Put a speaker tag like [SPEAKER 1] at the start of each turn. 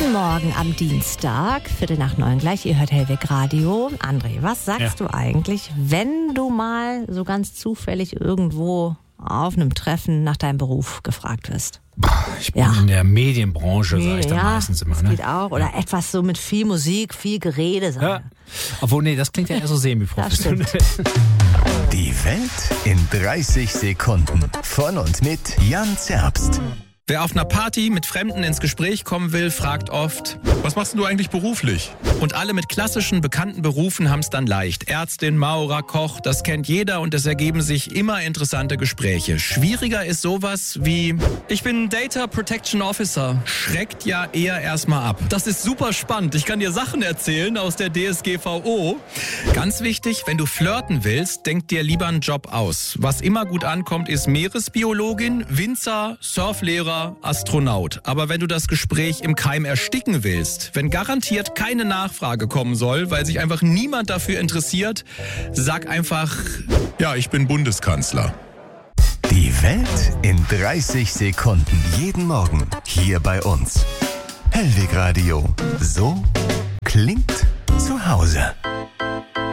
[SPEAKER 1] Guten Morgen am Dienstag, 8:45 gleich. Ihr hört Hellweg Radio. André, was sagst du eigentlich, wenn du mal so ganz zufällig irgendwo auf einem Treffen nach deinem Beruf gefragt wirst?
[SPEAKER 2] Ich bin in der Medienbranche, sage ich dann meistens immer.
[SPEAKER 1] Das geht auch. Oder etwas so mit viel Musik, viel Gerede.
[SPEAKER 2] Ja. Obwohl, nee, das klingt ja eher so semi-professionell.
[SPEAKER 3] Die Welt in 30 Sekunden. Von und mit Jan Zerbst.
[SPEAKER 4] Wer auf einer Party mit Fremden ins Gespräch kommen will, fragt oft: Was machst du eigentlich beruflich? Und alle mit klassischen, bekannten Berufen haben es dann leicht. Ärztin, Maurer, Koch, das kennt jeder und es ergeben sich immer interessante Gespräche. Schwieriger ist sowas wie:
[SPEAKER 5] Ich bin Data Protection Officer.
[SPEAKER 4] Schreckt ja eher erstmal ab.
[SPEAKER 5] Das ist super spannend. Ich kann dir Sachen erzählen aus der DSGVO.
[SPEAKER 4] Ganz wichtig, wenn du flirten willst, denk dir lieber einen Job aus. Was immer gut ankommt, ist Meeresbiologin, Winzer, Surflehrer, Astronaut. Aber wenn du das Gespräch im Keim ersticken willst, wenn garantiert keine Nachfrage kommen soll, weil sich einfach niemand dafür interessiert, sag einfach: Ja, ich bin Bundeskanzler.
[SPEAKER 3] Die Welt in 30 Sekunden. Jeden Morgen hier bei uns. Hellweg Radio. So klingt zu Hause.